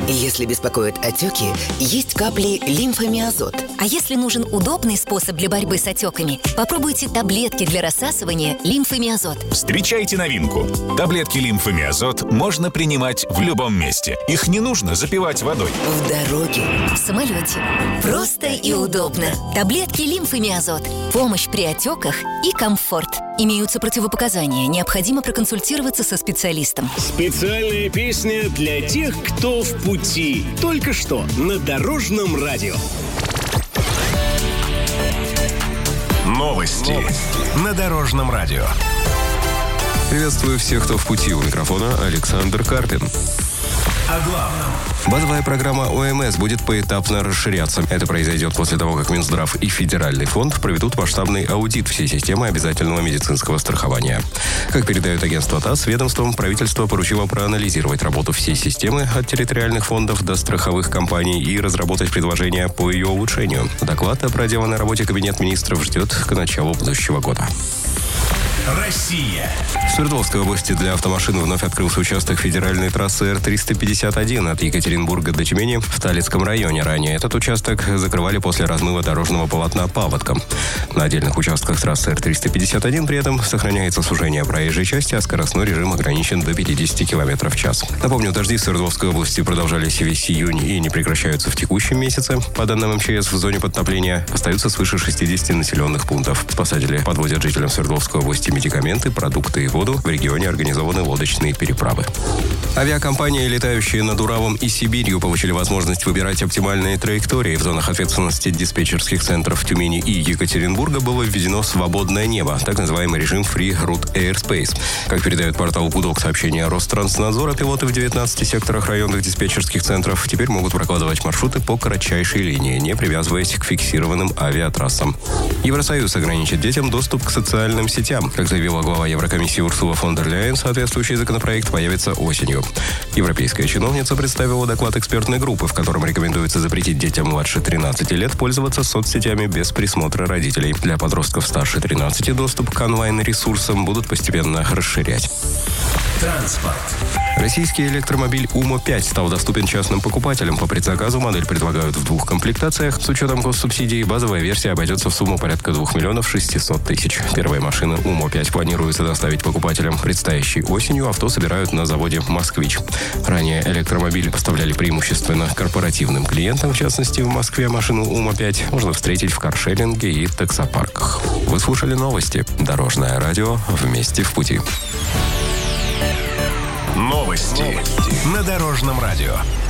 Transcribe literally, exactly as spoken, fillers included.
Если беспокоят отеки, есть капли лимфомиазот. А если нужен удобный способ для борьбы с отеками, попробуйте таблетки для рассасывания лимфомиазот. Встречайте новинку. Таблетки лимфомиазот можно принимать в любом месте. Их не нужно запивать водой. В дороге. В самолете. Просто и удобно. Таблетки лимфомиазот. Помощь при отеках и комфорт. Имеются противопоказания. Необходимо проконсультироваться со специалистом. Специальная песня для тех, кто в пути. Только что на Дорожном радио. Новости, Новости на Дорожном радио. Приветствую всех, кто в пути. У микрофона Александр Карпин. О главном. Базовая программа О Эм Эс будет поэтапно расширяться. Это произойдет после того, как Минздрав и Федеральный фонд проведут масштабный аудит всей системы обязательного медицинского страхования. Как передает агентство ТАСС, ведомством правительство поручило проанализировать работу всей системы от территориальных фондов до страховых компаний и разработать предложения по ее улучшению. Доклад о проделанной работе Кабинет министров ждет к началу будущего года. Россия. В Свердловской области для автомашин вновь открылся участок федеральной трассы Эр триста пятьдесят один от Екатеринбурга до Тюмени в Талицком районе. Ранее этот участок закрывали после размыва дорожного полотна паводком. На отдельных участках трассы Эр триста пятьдесят один при этом сохраняется сужение проезжей части, а скоростной режим ограничен до пятидесяти километров в час. Напомню, дожди в Свердловской области продолжались весь июнь и не прекращаются в текущем месяце. По данным Эм Че Эс, в зоне подтопления остаются свыше шестидесяти населенных пунктов. Спасатели подвозят жителям Свердловской области медикаменты, продукты и воду. В регионе организованы лодочные переправы. Авиакомпании, летающие над Уралом и Сибирью, получили возможность выбирать оптимальные траектории. В зонах ответственности диспетчерских центров Тюмени и Екатеринбурга было введено свободное небо, так называемый режим Free Route Airspace. Как передает портал Гудок сообщения Ространснадзора, пилоты в девятнадцати секторах районных диспетчерских центров теперь могут прокладывать маршруты по кратчайшей линии, не привязываясь к фиксированным авиатрассам. Евросоюз ограничит детям доступ к социальным сетям. Как заявила глава Еврокомиссии Урсула фон дер Ляйен, соответствующий законопроект появится осенью. Европейская чиновница представила доклад экспертной группы, в котором рекомендуется запретить детям младше тринадцати лет пользоваться соцсетями без присмотра родителей. Для подростков старше тринадцати доступ к онлайн-ресурсам будут постепенно расширять. Транспорт. Российский электромобиль Умо пять стал доступен частным покупателям. По предзаказу модель предлагают в двух комплектациях. С учетом госсубсидий базовая версия обойдется в сумму порядка двух миллионов шестисот тысяч. Первые машины Умо пять планируется доставить покупателям предстоящей осенью. Авто собирают на заводе «Москвич». Ранее электромобили поставляли преимущественно корпоративным клиентам. В частности, в Москве машину Умо пять можно встретить в каршеринге и таксопарках. Вы слушали новости. Дорожное радио. Вместе в пути. Новости, Новости на Дорожном радио.